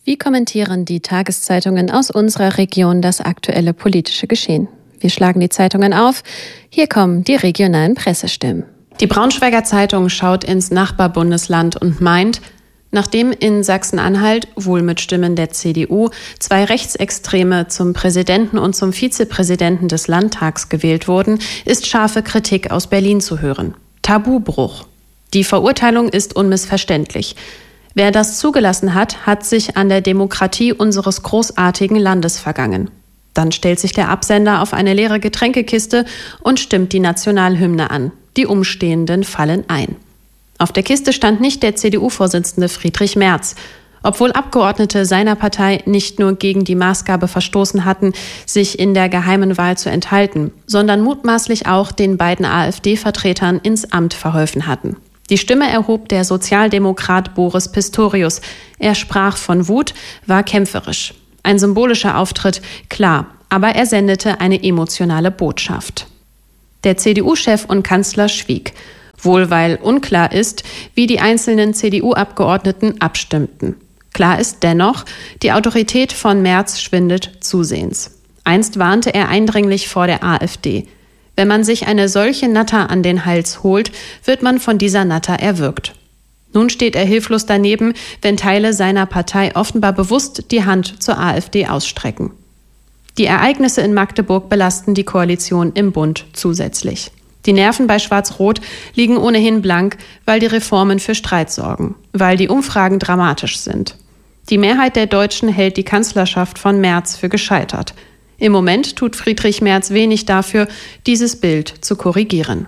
Wie kommentieren die Tageszeitungen aus unserer Region das aktuelle politische Geschehen? Wir schlagen die Zeitungen auf. Hier kommen die regionalen Pressestimmen. Die Braunschweiger Zeitung schaut ins Nachbarbundesland und meint, nachdem in Sachsen-Anhalt, wohl mit Stimmen der CDU, 2 Rechtsextreme zum Präsidenten und zum Vizepräsidenten des Landtags gewählt wurden, ist scharfe Kritik aus Berlin zu hören. Tabubruch. Die Verurteilung ist unmissverständlich. Wer das zugelassen hat, hat sich an der Demokratie unseres großartigen Landes vergangen. Dann stellt sich der Absender auf eine leere Getränkekiste und stimmt die Nationalhymne an. Die Umstehenden fallen ein. Auf der Kiste stand nicht der CDU-Vorsitzende Friedrich Merz. Obwohl Abgeordnete seiner Partei nicht nur gegen die Maßgabe verstoßen hatten, sich in der geheimen Wahl zu enthalten, sondern mutmaßlich auch den beiden AfD-Vertretern ins Amt verholfen hatten. Die Stimme erhob der Sozialdemokrat Boris Pistorius. Er sprach von Wut, war kämpferisch. Ein symbolischer Auftritt, klar, aber er sendete eine emotionale Botschaft. Der CDU-Chef und Kanzler schwieg, wohl weil unklar ist, wie die einzelnen CDU-Abgeordneten abstimmten. Klar ist dennoch, die Autorität von Merz schwindet zusehends. Einst warnte er eindringlich vor der AfD. Wenn man sich eine solche Natter an den Hals holt, wird man von dieser Natter erwürgt. Nun steht er hilflos daneben, wenn Teile seiner Partei offenbar bewusst die Hand zur AfD ausstrecken. Die Ereignisse in Magdeburg belasten die Koalition im Bund zusätzlich. Die Nerven bei Schwarz-Rot liegen ohnehin blank, weil die Reformen für Streit sorgen, weil die Umfragen dramatisch sind. Die Mehrheit der Deutschen hält die Kanzlerschaft von Merz für gescheitert. Im Moment tut Friedrich Merz wenig dafür, dieses Bild zu korrigieren.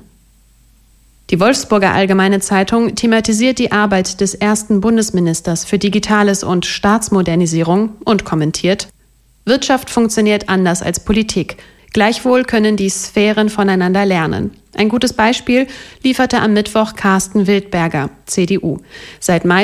Die Wolfsburger Allgemeine Zeitung thematisiert die Arbeit des ersten Bundesministers für Digitales und Staatsmodernisierung und kommentiert: Wirtschaft funktioniert anders als Politik. Gleichwohl können die Sphären voneinander lernen. Ein gutes Beispiel lieferte am Mittwoch Carsten Wildberger, CDU. Seit Mai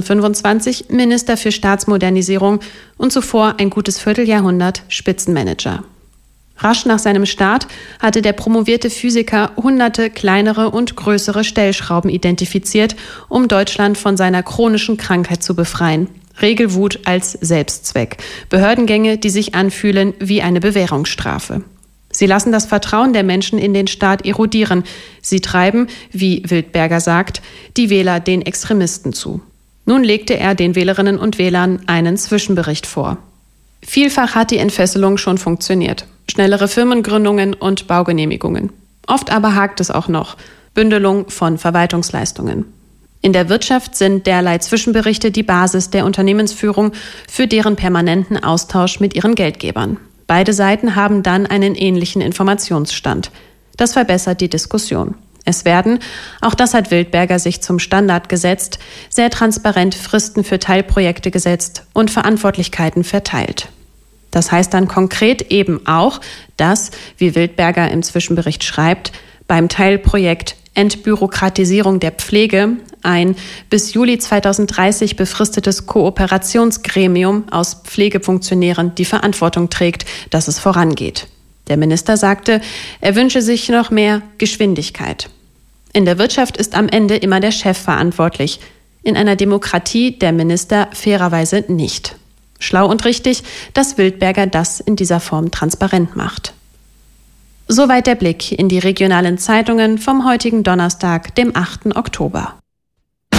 2025 Minister für Staatsmodernisierung und zuvor ein gutes Vierteljahrhundert Spitzenmanager. Rasch nach seinem Start hatte der promovierte Physiker hunderte kleinere und größere Stellschrauben identifiziert, um Deutschland von seiner chronischen Krankheit zu befreien. Regelwut als Selbstzweck. Behördengänge, die sich anfühlen wie eine Bewährungsstrafe. Sie lassen das Vertrauen der Menschen in den Staat erodieren. Sie treiben, wie Wildberger sagt, die Wähler den Extremisten zu. Nun legte er den Wählerinnen und Wählern einen Zwischenbericht vor. Vielfach hat die Entfesselung schon funktioniert. Schnellere Firmengründungen und Baugenehmigungen. Oft aber hakt es auch noch. Bündelung von Verwaltungsleistungen. In der Wirtschaft sind derlei Zwischenberichte die Basis der Unternehmensführung für deren permanenten Austausch mit ihren Geldgebern. Beide Seiten haben dann einen ähnlichen Informationsstand. Das verbessert die Diskussion. Es werden, auch das hat Wildberger sich zum Standard gesetzt, sehr transparent Fristen für Teilprojekte gesetzt und Verantwortlichkeiten verteilt. Das heißt dann konkret eben auch, dass, wie Wildberger im Zwischenbericht schreibt, beim Teilprojekt Entbürokratisierung der Pflege ein bis Juli 2030 befristetes Kooperationsgremium aus Pflegefunktionären die Verantwortung trägt, dass es vorangeht. Der Minister sagte, er wünsche sich noch mehr Geschwindigkeit. In der Wirtschaft ist am Ende immer der Chef verantwortlich. In einer Demokratie der Minister fairerweise nicht. Schlau und richtig, dass Wildberger das in dieser Form transparent macht. Soweit der Blick in die regionalen Zeitungen vom heutigen Donnerstag, dem 8. Oktober.